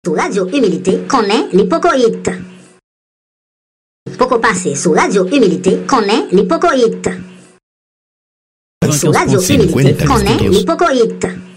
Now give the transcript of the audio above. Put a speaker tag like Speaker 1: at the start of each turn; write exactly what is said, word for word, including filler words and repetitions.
Speaker 1: Sous Radio Humilité, connaît l'hypocoïte. Poco passé sous Radio Humilité, connaît l'hypocoïte. Sous Radio Humilité, connaît l'hypocoïte.